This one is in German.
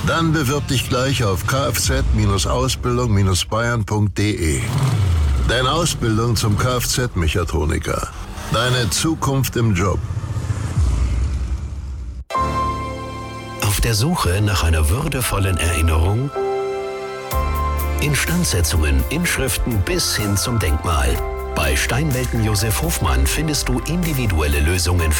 Dann bewirb dich gleich auf kfz-ausbildung-bayern.de. Deine Ausbildung zum Kfz-Mechatroniker. Deine Zukunft im Job. Auf der Suche nach einer würdevollen Erinnerung? Instandsetzungen, Inschriften bis hin zum Denkmal. Bei Steinwelten Josef Hofmann findest du individuelle Lösungen